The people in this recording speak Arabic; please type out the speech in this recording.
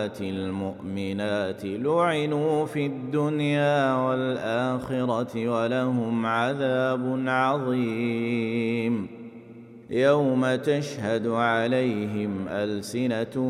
المؤمنات لعنوا في الدنيا والآخرة ولهم عذاب عظيم يوم تشهد عليهم ألسنتهم